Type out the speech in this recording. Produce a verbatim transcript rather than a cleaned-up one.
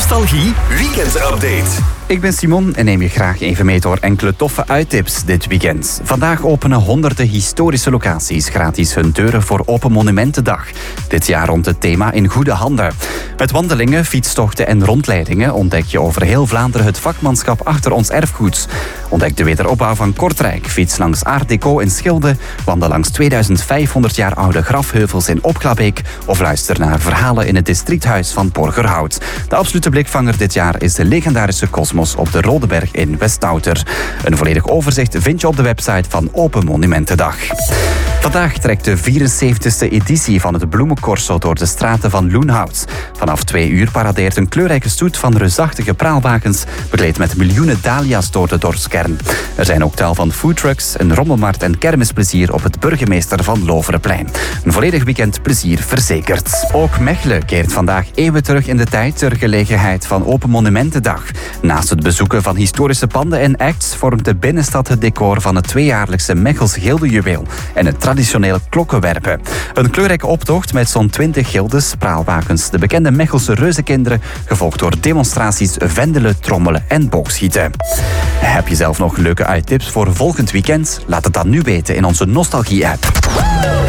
Nostalgie Weekend Update. Ik ben Simon en neem je graag even mee door enkele toffe uittips dit weekend. Vandaag openen honderden historische locaties gratis hun deuren voor Open Monumentendag. Dit jaar rond het thema In Goede Handen. Met wandelingen, fietstochten en rondleidingen ontdek je over heel Vlaanderen het vakmanschap achter ons erfgoed. Ontdek de wederopbouw van Kortrijk, fiets langs Art Deco in Schilde, wandel langs tweeduizend vijfhonderd jaar oude grafheuvels in Opklabeek of luister naar verhalen in het districthuis van Borgerhout. De absolute blikvanger dit jaar is de legendarische Cosmos op de Rodeberg in Westouter. Een volledig overzicht vind je op de website van Open Monumentendag. Vandaag trekt de vierenzeventigste editie van het Bloemencorso door de straten van Loenhout. Vanaf twee uur paradeert een kleurrijke stoet van reusachtige praalwagens, bekleed met miljoenen dahlia's door de dorpskern. Er zijn ook tal van foodtrucks, een rommelmarkt en kermisplezier op het Burgemeester van Loverenplein. Een volledig weekend plezier verzekerd. Ook Mechelen keert vandaag eeuwen terug in de tijd ter gelegenheid van Open Monumentendag. Naast het bezoeken van historische panden en acts vormt de binnenstad het decor van het tweejaarlijkse Mechels Gildejuweel en het traditionele klokkenwerpen. Een kleurrijke optocht met zo'n twintig gildes, praalwagens, de bekende Mechelse reuzenkinderen, gevolgd door demonstraties, vendelen, trommelen en boogschieten. Heb je zelf nog leuke uittips voor volgend weekend? Laat het dan nu weten in onze Nostalgie-app.